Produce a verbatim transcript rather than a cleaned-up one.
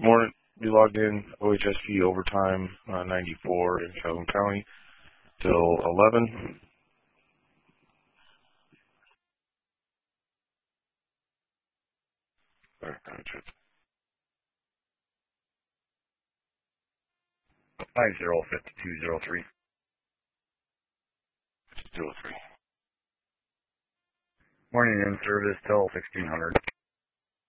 Morning. We logged in O H S P overtime uh, ninety-four in Calhoun County till eleven. Nine zero five two zero three. zero three. Morning in service till sixteen hundred.